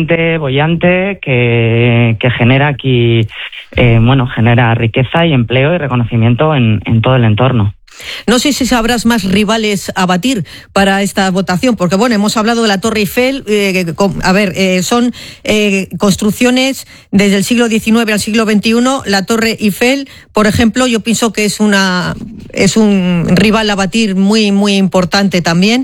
boyante que genera aquí, genera riqueza y empleo y reconocimiento en todo el entorno. No sé si sabrás más rivales a batir para esta votación, porque hemos hablado de la Torre Eiffel, son construcciones desde el siglo XIX al siglo XXI. La Torre Eiffel, por ejemplo, yo pienso que es un rival a batir muy, muy importante también.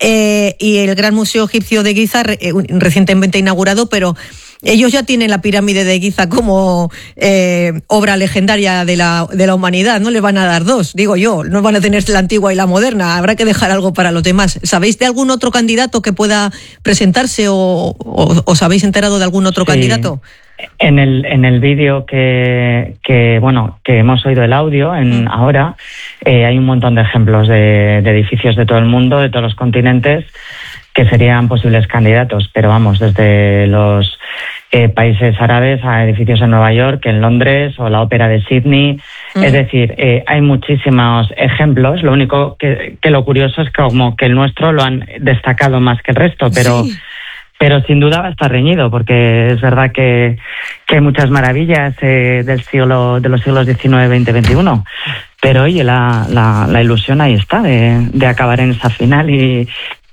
Y el Gran Museo Egipcio de Giza, recientemente inaugurado, pero ellos ya tienen la pirámide de Giza como obra legendaria de la humanidad. No le van a dar dos, digo yo. No van a tener la antigua y la moderna. Habrá que dejar algo para los demás. ¿Sabéis de algún otro candidato que pueda presentarse o os habéis enterado de algún otro candidato? En el vídeo que hemos oído el audio ahora, hay un montón de ejemplos de edificios de todo el mundo, de todos los continentes, que serían posibles candidatos, pero desde los países árabes a edificios en Nueva York, en Londres o la Ópera de Sydney. Es decir, hay muchísimos ejemplos. Lo único que lo curioso es que el nuestro lo han destacado más que el resto, pero sí. Pero sin duda va a estar reñido, porque es verdad que hay muchas maravillas de los siglos XIX, XX, XXI. Pero oye, la ilusión ahí está, de acabar en esa final y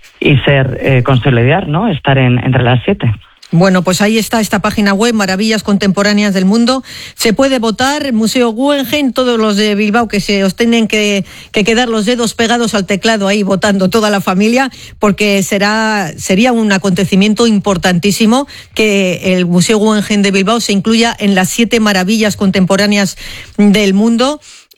ser consolidar, ¿no? Estar entre las 7. Bueno, pues ahí está esta página web, Maravillas Contemporáneas del Mundo. Se puede votar, Museo Guggenheim, todos los de Bilbao que se os tienen que quedar los dedos pegados al teclado ahí votando toda la familia, porque sería un acontecimiento importantísimo que el Museo Guggenheim de Bilbao se incluya en las 7 maravillas contemporáneas del mundo.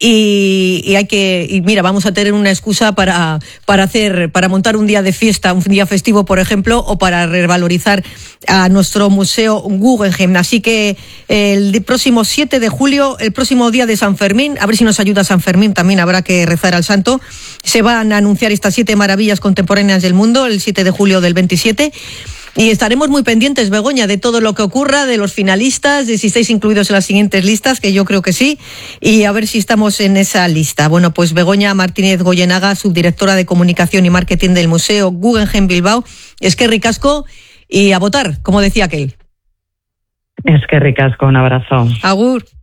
Y mira, vamos a tener una excusa para montar un día de fiesta, un día festivo, por ejemplo, o para revalorizar a nuestro Museo Guggenheim. Así que el próximo 7 de julio, el próximo día de San Fermín, a ver si nos ayuda San Fermín, también habrá que rezar al santo, se van a anunciar estas 7 maravillas contemporáneas del mundo, el 7 de julio del 27. Y estaremos muy pendientes, Begoña, de todo lo que ocurra, de los finalistas, de si estáis incluidos en las siguientes listas, que yo creo que sí, y a ver si estamos en esa lista. Bueno, pues Begoña Martínez Goyenaga, subdirectora de Comunicación y Marketing del Museo Guggenheim Bilbao, eskerrik asko y a votar, como decía aquel. Eskerrik asko, un abrazo. Agur.